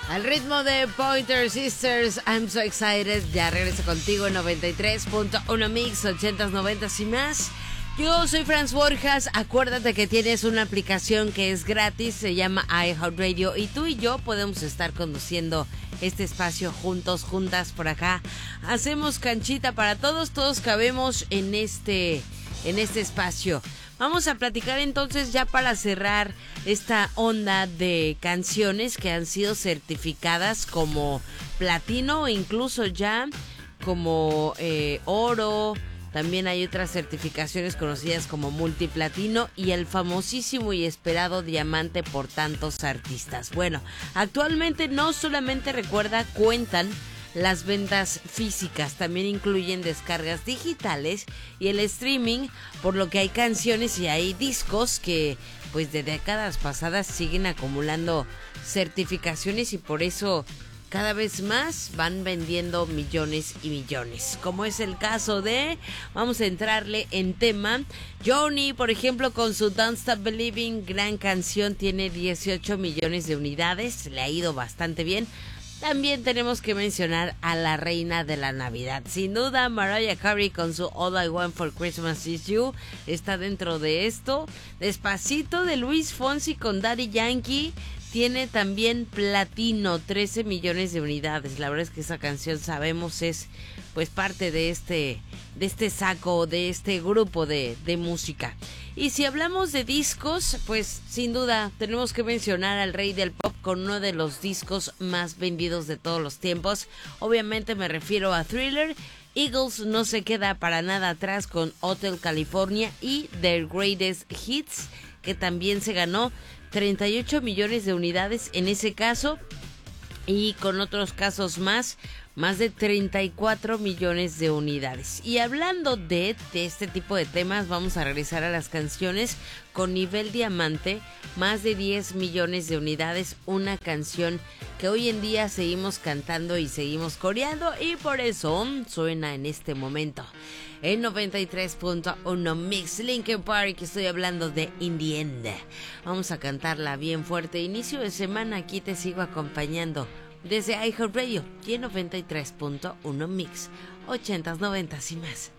Al ritmo de Pointer Sisters, I'm So Excited. Ya regreso contigo en 93.1 Mix, 80s, 90s y más. Yo soy Franz Borjas. Acuérdate que tienes una aplicación que es gratis, se llama iHeartRadio, y tú y yo podemos estar conduciendo este espacio juntos, juntas por acá. Hacemos canchita para todos, todos cabemos en este espacio. Vamos a platicar entonces ya para cerrar esta onda de canciones que han sido certificadas como platino o incluso ya como oro. También hay otras certificaciones conocidas como multiplatino y el famosísimo y esperado diamante por tantos artistas. Bueno, actualmente no solamente cuentan las ventas físicas, también incluyen descargas digitales y el streaming, por lo que hay canciones y hay discos que pues de décadas pasadas siguen acumulando certificaciones y por eso cada vez más van vendiendo millones y millones, como es el caso de, vamos a entrarle en tema, Johnny, por ejemplo, con su Don't Stop Believing, gran canción, tiene 18 millones de unidades, le ha ido bastante bien. También tenemos que mencionar a la reina de la Navidad. Sin duda, Mariah Carey con su All I Want for Christmas Is You está dentro de esto. Despacito de Luis Fonsi con Daddy Yankee tiene también platino, 13 millones de unidades. La verdad es que esa canción sabemos es pues parte de este saco, de este grupo de música. Y si hablamos de discos, pues sin duda tenemos que mencionar al rey del pop con uno de los discos más vendidos de todos los tiempos. Obviamente me refiero a Thriller. Eagles no se queda para nada atrás con Hotel California y Their Greatest Hits, que también se ganó 38 millones de unidades en ese caso, y con otros casos más de 34 millones de unidades. Y hablando de este tipo de temas, vamos a regresar a las canciones con nivel diamante, más de 10 millones de unidades, una canción que hoy en día seguimos cantando y seguimos coreando, y por eso suena en este momento en 93.1 Mix, Linkin Park. Estoy hablando de In the End. Vamos a cantarla bien fuerte. Inicio de semana, aquí te sigo acompañando desde iHeartRadio y en 93.1 Mix, 80s, 90s y más.